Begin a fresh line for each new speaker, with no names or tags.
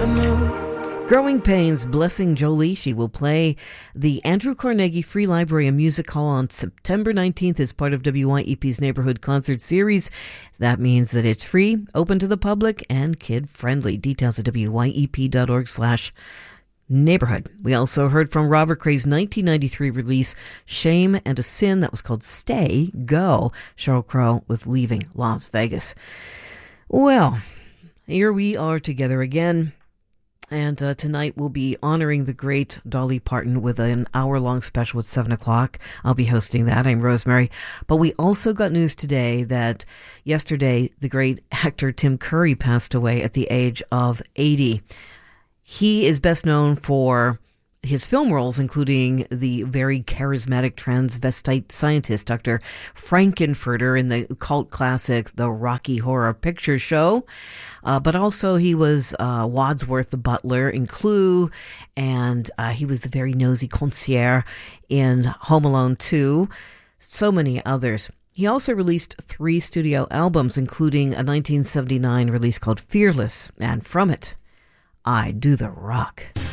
Growing Pains, Blessing Jolie. She will play the Andrew Carnegie Free Library and Music Hall on September 19th as part of WYEP's Neighborhood Concert Series. That means that it's free, open to the public, and kid-friendly. Details at wyep.org/neighborhood. We also heard from Robert Cray's 1993 release, Shame and a Sin. That was called Stay, Go. Sheryl Crow with Leaving Las Vegas. Well, here we are together again. And tonight we'll be honoring the great Dolly Parton with an hour-long special at 7 o'clock. I'll be hosting that. I'm Rosemary. But we also got news today that yesterday the great actor Tim Curry passed away at the age of 80. He is best known for his film roles, including the very charismatic transvestite scientist, Dr. Frankenfurter, in the cult classic The Rocky Horror Picture Show. But also he was Wadsworth the butler in Clue, and he was the very nosy concierge in Home Alone 2. So many others. He also released 3 studio albums, including a 1979 release called Fearless, and from it, I Do the Rock.